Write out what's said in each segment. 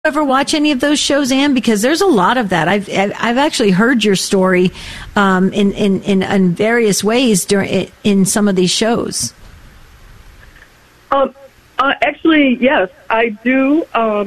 ever watch any of those shows, Ann? Because there's a lot of that. I've actually heard your story in various ways in some of these shows. Actually, yes, I do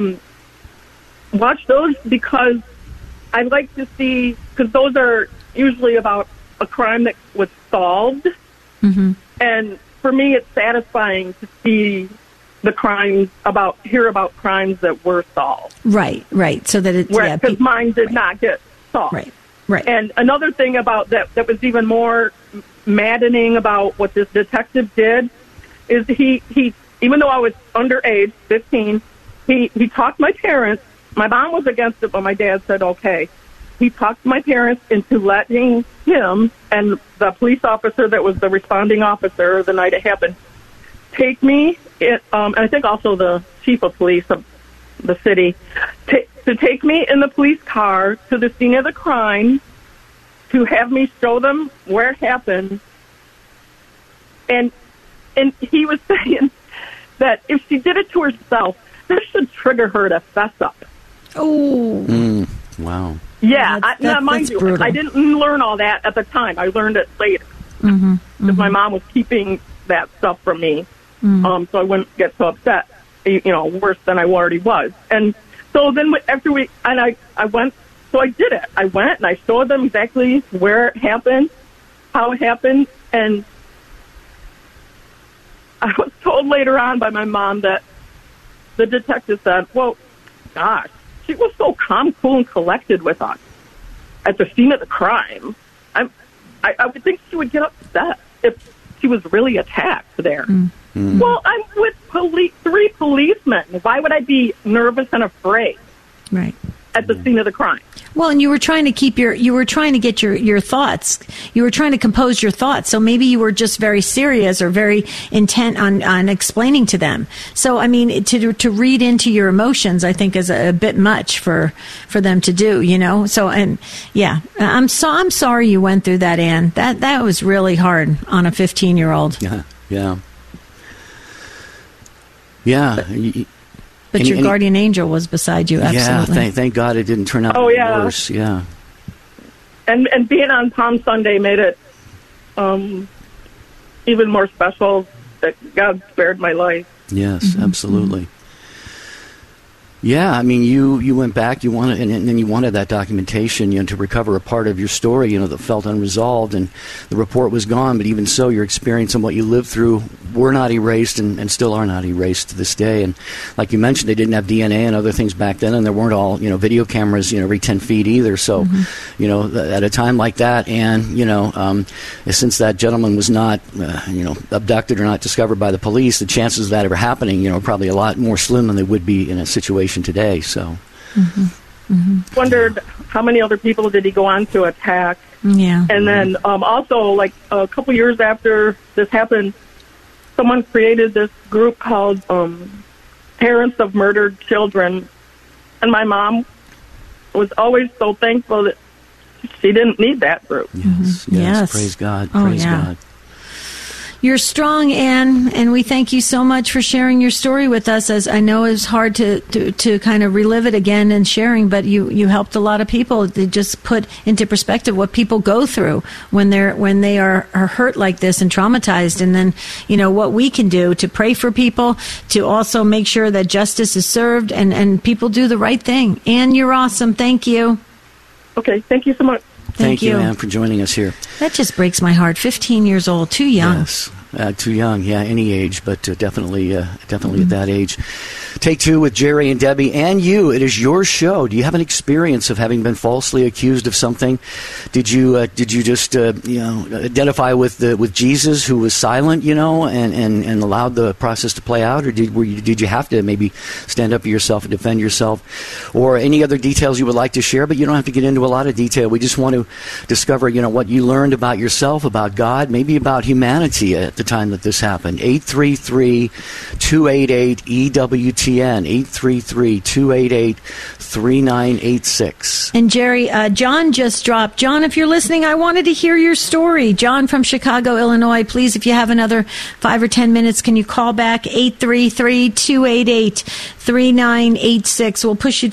watch those because I like to see, because those are usually about a crime that was solved, and for me, it's satisfying to see the crimes hear about crimes that were solved. Right. So that it's because mine did not get solved. Right. And another thing about that was even more maddening about what this detective did is he even though I was underage, 15, he talked my parents. My mom was against it, but my dad said okay. He talked my parents into letting him and the police officer that was the responding officer the night it happened take me, and I think also the chief of police of the city, to take me in the police car to the scene of the crime, to have me show them where it happened. And he was saying that if she did it to herself, this should trigger her to fess up. Oh. Wow. Yeah, mind you, brutal. I didn't learn all that at the time. I learned it later. Because my mom was keeping that stuff from me. So I wouldn't get so upset, worse than I already was. And so then after I went, so I did it. I went and I showed them exactly where it happened, how it happened, and I was told later on by my mom that the detective said, well, gosh, she was so calm, cool, and collected with us at the scene of the crime. I would think she would get upset if she was really attacked there. Well, I'm with 3 policemen. Why would I be nervous and afraid? Right. At the scene of the crime. Well, and you were trying to get your thoughts. You were trying to compose your thoughts. So maybe you were just very serious or very intent on explaining to them. So, I mean, to read into your emotions, I think is a bit much for them to do, So, and yeah, I'm sorry you went through that, Ann. That was really hard on a 15-year-old. Yeah. But your guardian angel was beside you, absolutely. Yeah, thank God it didn't turn out worse. Yeah. And being on Palm Sunday made it even more special that God spared my life. Yes, absolutely. Yeah, I mean, you went back, you wanted, and then you wanted that documentation, to recover a part of your story, that felt unresolved, and the report was gone. But even so, your experience and what you lived through were not erased, and still are not erased to this day. And like you mentioned, they didn't have DNA and other things back then, and there weren't all video cameras, every 10 feet either. So, at a time like that, and since that gentleman was not, abducted or not discovered by the police, the chances of that ever happening, are probably a lot more slim than they would be in a situation today. So wondered how many other people did he go on to attack. And then also, like a couple years after this happened, someone created this group called Parents of Murdered Children, and my mom was always so thankful that she didn't need that group. Yes. Praise God. Praise God. You're strong, Ann, and we thank you so much for sharing your story with us. As I know it's hard to kind of relive it again and sharing, but you helped a lot of people to just put into perspective what people go through when they are hurt like this and traumatized, and then what we can do to pray for people, to also make sure that justice is served and people do the right thing. Ann, you're awesome. Thank you. Okay, thank you so much. Thank you, Ann, for joining us here. That just breaks my heart. 15 years old, too young. Yes, too young. Yeah, any age, but definitely at that age. Take Two with Jerry and Debbie and you. It is your show. Do you have an experience of having been falsely accused of something? Did you just identify with Jesus, who was silent, and allowed the process to play out, or did you have to maybe stand up for yourself and defend yourself, or any other details you would like to share? But you don't have to get into a lot of detail. We just want to discover what you learned about yourself, about God, maybe about humanity at the time that this happened. 833-288-EWTN, 833-288-3986. And Jerry, John just dropped. John, if you're listening, I wanted to hear your story. John from Chicago, Illinois, please, if you have another 5 or 10 minutes, can you call back 833-288-3986? We'll push you